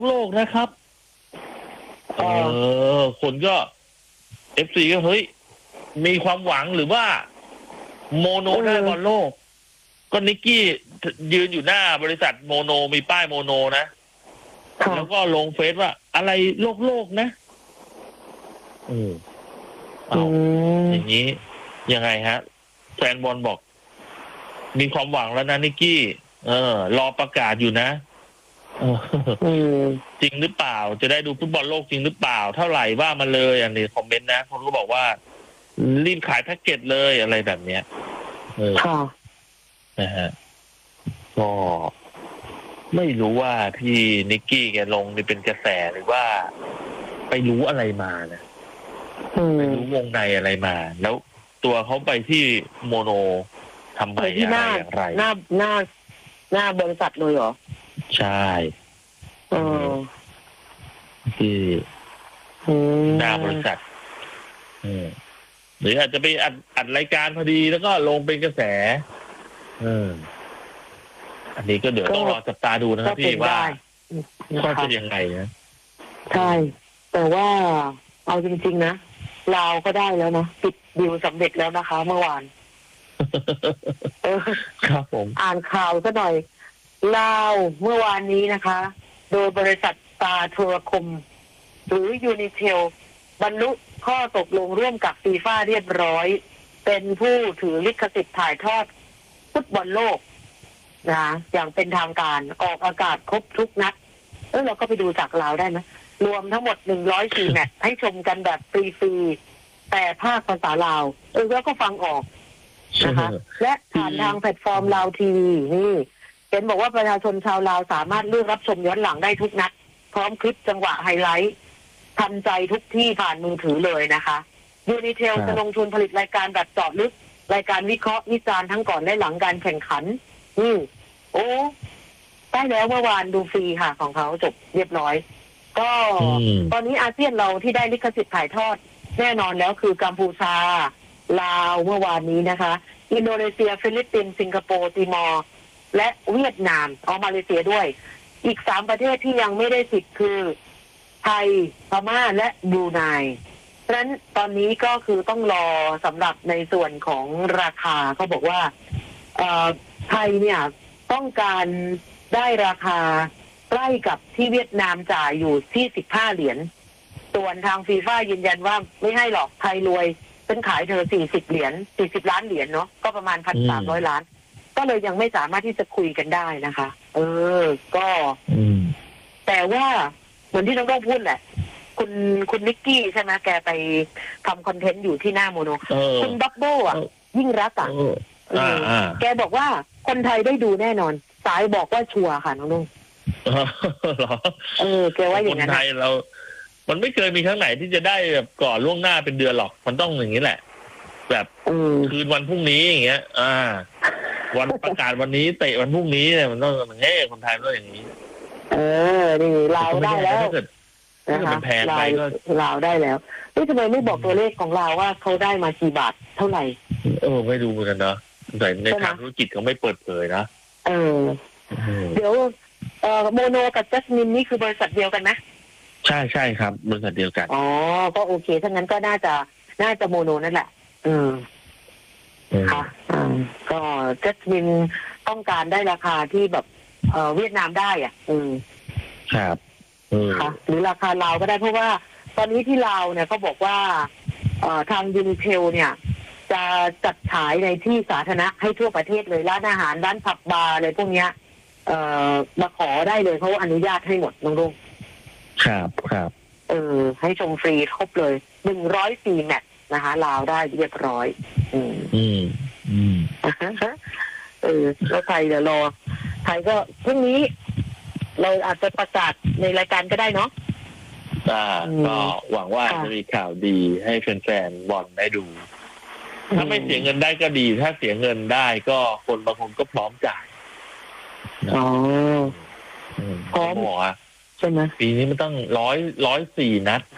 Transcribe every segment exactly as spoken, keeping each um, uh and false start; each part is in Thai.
โลกนะครับเออคนก็เอฟซีก็เฮ้ยมีความหวังหรือว่าโมโนได้บอลโลกก็นิกกี้ยืนอยู่หน้าบริษัทโมโนมีป้ายโมโนนะแล้วก็ลงเฟซว่าอะไรโลกโลกนะเออเอาอย่างนี้ยังไงฮะแฟนบอลบอกมีความหวังแล้วนะนิกกี้เออรอประกาศอยู่นะเออจริงหรือเปล่าจะได้ดูฟุตบอลโลกจริงหรือเปล่าเท่าไหร่ว่ามาเลยอันนี้คอมเมนต์นะคนก็บอกว่ารีบขายแพ็กเกจเลยอะไรแบบเนี้ยเออนะฮะก็ไม่รู้ว่าที่นิกกี้แกลงนี่เป็นกระแสหรือว่าไปรู้อะไรมานะไปรู้วงในอะไรมาแล้วตัวเขาไปที่โมโนทำไมอะไรอย่างไรหน้าหน้าหน้าบริษัทเลยเหรอใช่เออที่หน้าบริษัทหรืออาจจะไปอัดอัดรายการพอดีแล้วก็ลงเป็นกระแสเอออันนี้ก็เดี๋ยวต้องรอจับตาดูนะครับพี่ว่าว่าจะยังไงนะใช่แต่ว่าเอาจริงๆนะลาวก็ได้แล้วนะปิดดีลสำเร็จแล้วนะคะเมื่อวานเออครับผมอ่านข่าวซะหน่อยลาวเมื่อวานนี้นะคะโดยบริษัทตาโทรคมหรือยูนิเทลบรรลุข้อตกลงร่วมกับฟีฟ่าเรียบร้อยเป็นผู้ถือลิขสิทธิ์ถ่ายทอดฟุตบอลโลกนะอย่างเป็นทางการออกอากาศครบทุกนัดเออเราก็ไปดูจากลาวได้ไหมรวมทั้งหมดหนึ่งร้อยสี่แมตช์ให้ชมกันแบบฟรีๆแต่ภาคภาษาลาวเออแล้วก็ฟังออกนะคะและผ่านทางแพลตฟอร์มลาวทีวีนี่เห็นบอกว่าประชาชนชาวลาวสามารถเลือกรับชมย้อนหลังได้ทุกนัดพร้อมคลิปจังหวะไฮไลท์ทันใจทุกที่ผ่านมือถือเลยนะคะยูนิเทลจะลงทุนผลิตรายการแบบเจาะลึกรายการวิเคราะห์วิจารณ์ทั้งก่อนและหลังการแข่งขันอืมโอ้ได้แล้วเมื่อวานดูฟรีค่ะของเขาจบเรียบร้อยก็ตอนนี้อาเซียนเราที่ได้ลิขสิทธิ์ถ่ายทอดแน่นอนแล้วคือกัมพูชาลาวเมื่อวานนี้นะคะอินโดนีเซียฟิลิปปินส์สิงคโปร์ติมอร์และเวียดนามเอามาเลเซียด้วยอีกสามประเทศที่ยังไม่ได้สิทธิ์คือไทยพม่าและบรูไนเพราะฉะนั้นตอนนี้ก็คือต้องรอสำหรับในส่วนของราคาเขาบอกว่าไทยเนี่ยต้องการได้ราคาใกล้กับที่เวียดนามจ่ายอยู่ที่สิบห้าเหรียญส่วนทางฟีฟ่ายืนยันว่าไม่ให้หรอกไทยรวยเป็นขายเธอสี่สิบเหรียญสี่สิบล้านเหรียญเนาะก็ประมาณ หนึ่งพันสามร้อย ล้านก็เลยยังไม่สามารถที่จะคุยกันได้นะคะเออก็แต่ว่าเหมือนที่น้องต้องพูดแหละคุณคุณนิกกี้ใช่ไหมแกไปทำคอนเทนต์อยู่ที่หน้าโมโนคุณบับเบิ้ลอ่ะยิ่งรักอ่ะแกบอกว่าคนไทยได้ดูแน่นอนสายบอกว่าชัวร์ค่ะน้องนุ่งเออแกว่าอย่างนั้นคนไทยเรามันไม่เคยมีครั้งไหนที่จะได้แบบก่อนล่วงหน้าเป็นเดือนหรอกมันต้องอย่างนี้แหละแบบคืนวันพรุ่งนี้อย่างเงี้ยอ่าวันประกาศวันนี้เตะวันพรุ่งนี้เนี่ยมันต้องเฮ้ยคนไทยต้องอย่างนี้เออนี่เราได้แล้วนะคะเราเราได้แล้วนี่ทำไมไม่บอกตัวเลขของเราว่าเขาได้มากี่บาทเท่าไหร่เออไม่ดูเหมือนกันนะแต่ในทางธุรกิจเขาไม่เปิดเผยนะเออเดี๋ยวเอ่อโมโนกับจัสมินนี่คือบริษัทเดียวกันนะใช่ใช่ครับบริษัทเดียวกันอ๋อก็โอเคถ้างั้นก็น่าจะน่าจะโมโนนั่นแหละอืมค่ะอ่าก็จัสมินต้องการได้ราคาที่แบบเอ่อเวียดนามได้อ่ะอืมครับค่ะหรือราคาลาวก็ได้เพราะว่าตอนนี้ที่ลาวเนี่ยเขาบอกว่าเอ่อทางยูนิเทลเนี่ยจะจัดฉายในที่สาธารณะให้ทั่วประเทศเลยร้านอาหารร้านผับบาร์อะไรพวกเนี้ยเอ่อมาขอได้เลยเขาอนุญาตให้หมดน้องลุงครับครับเออให้ชมฟรีครบเลยหนึ่งร้อยสี่แมตช์นะคะลาวได้เรียบร้อยอืมอืมอืมเออแล้วไทยเดี๋ยวรอไทยก็พรุ่งนี้เราอาจจะประกาศในรายการก็ได้เนาะอ่าก็หวังว่าจะมีข่าวดีให้แฟนๆบอลได้ดูถ้าไม่เสียเงินได้ก็ดีถ้าเสียเงินได้ก็คนบางคนก็พร้อมจ่ายอ๋อพร้อมหมอใช่ไหมปีนี้มันต้องร้อยร้อยสี่นัด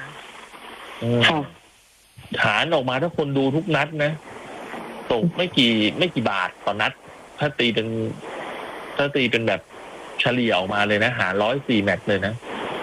ฐานออกมาถ้าคนดูทุกนัดนะตกไม่กี่ไม่กี่บาทต่อนัดถ้าตีเป็นถ้าตีเป็นแบบเฉลี่ยออกมาเลยนะหาร้อยสี่แมตช์เลยนะ